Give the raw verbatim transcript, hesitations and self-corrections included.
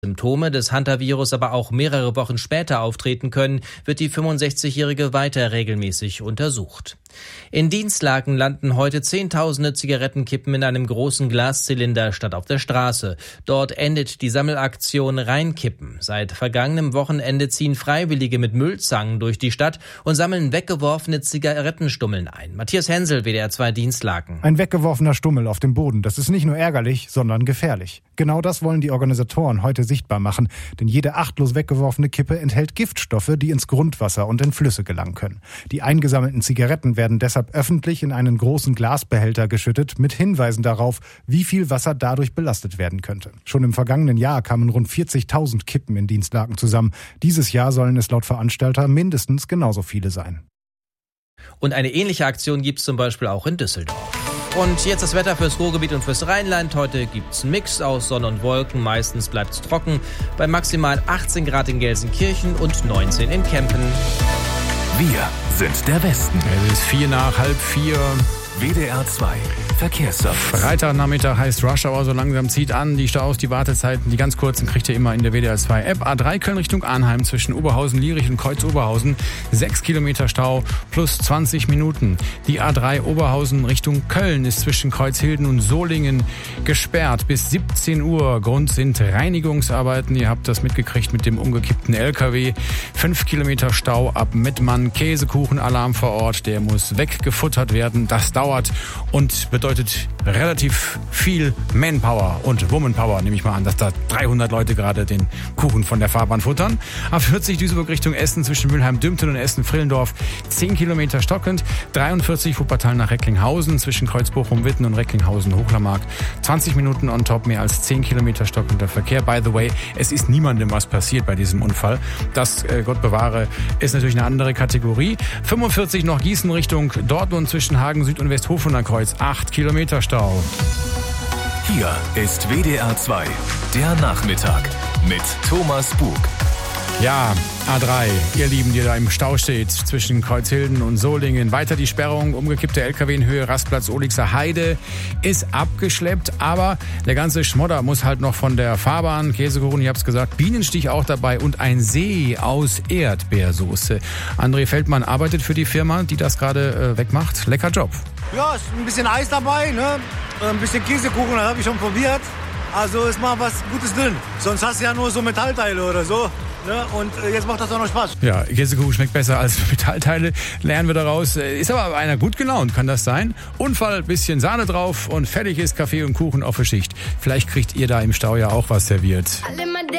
Symptome des Hantavirus aber auch mehrere Wochen später auftreten können, wird die fünfundsechzigjährige weiter regelmäßig untersucht. In Dinslaken landen heute Zehntausende Zigarettenkippen in einem großen Glaszylinder statt auf der Straße. Dort endet die Sammelaktion Reinkippen. Seit vergangenem Wochenende ziehen Freiwillige mit Müllzangen durch die Stadt und sammeln weggeworfene Zigarettenstummeln ein. Matthias Hensel, W D R zwei Dinslaken. Ein weggeworfener Stummel auf dem Boden, das ist nicht nur ärgerlich, sondern gefährlich. Genau das wollen die Organisatoren heute sichtbar machen, denn jede achtlos weggeworfene Kippe enthält Giftstoffe, die ins Grundwasser und in Flüsse gelangen können. Die eingesammelten Zigaretten werden deshalb öffentlich in einen großen Glasbehälter geschüttet, mit Hinweisen darauf, wie viel Wasser dadurch belastet werden könnte. Schon im vergangenen Jahr kamen rund vierzigtausend Kippen in Dinslaken zusammen. Dieses Jahr sollen es laut Veranstalter mindestens genauso viele sein. Und eine ähnliche Aktion gibt es zum Beispiel auch in Düsseldorf. Und jetzt das Wetter fürs Ruhrgebiet und fürs Rheinland. Heute gibt's einen Mix aus Sonne und Wolken. Meistens bleibt's trocken. Bei maximal achtzehn Grad in Gelsenkirchen und neunzehn in Kempen. Wir sind der Westen. Es ist vier nach halb vier. W D R zwei Verkehrsservice. Freitagnachmittag heißt Rush Hour, so langsam zieht an. Die Staus, die Wartezeiten, die ganz kurzen kriegt ihr immer in der W D R zwei App. A drei Köln Richtung Arnheim zwischen Oberhausen, Lierich und Kreuz-Oberhausen. sechs Kilometer Stau plus zwanzig Minuten. Die A drei Oberhausen Richtung Köln ist zwischen Kreuzhilden und Solingen gesperrt bis siebzehn Uhr. Grund sind Reinigungsarbeiten. Ihr habt das mitgekriegt mit dem umgekippten L K W. fünf Kilometer Stau ab Mettmann. Käsekuchenalarm vor Ort. Der muss weggefuttert werden. Das dauert und bedeutet relativ viel Manpower und Womanpower, nehme ich mal an, dass da dreihundert Leute gerade den Kuchen von der Fahrbahn futtern. A vierzig Duisburg Richtung Essen zwischen Mülheim-Dümten und Essen-Frillendorf zehn Kilometer stockend. dreiundvierzig Wuppertal nach Recklinghausen zwischen Kreuzbochum-Witten und Recklinghausen-Hochlermark. zwanzig Minuten on top, mehr als zehn Kilometer stockender Verkehr. By the way, es ist niemandem was passiert bei diesem Unfall. Das, äh, Gott bewahre, ist natürlich eine andere Kategorie. fünfundvierzig noch Gießen Richtung Dortmund zwischen Hagen Süd und Westhofener Kreuz. acht Kilometer Stau. Hier ist W D R zwei, der Nachmittag mit Thomas Bug. Ja, A drei, ihr Lieben, die da im Stau steht zwischen Kreuzhilden und Solingen. Weiter die Sperrung, umgekippte L K W in Höhe Rastplatz Olixer Heide ist abgeschleppt, aber der ganze Schmodder muss halt noch von der Fahrbahn. Käsekuchen, ich hab's gesagt, Bienenstich auch dabei und ein See aus Erdbeersoße. André Feldmann arbeitet für die Firma, die das gerade äh, wegmacht. Lecker Job. Ja, ist ein bisschen Eis dabei, ne? Ein bisschen Käsekuchen, das habe ich schon probiert. Also ist mal was Gutes drin. Sonst hast du ja nur so Metallteile oder so. Ne? Und jetzt macht das auch noch Spaß. Ja, Käsekuchen schmeckt besser als Metallteile, lernen wir daraus. Ist aber einer gut gelaunt, kann das sein? Unfall, bisschen Sahne drauf und fertig ist Kaffee und Kuchen auf der Schicht. Vielleicht kriegt ihr da im Stau ja auch was serviert.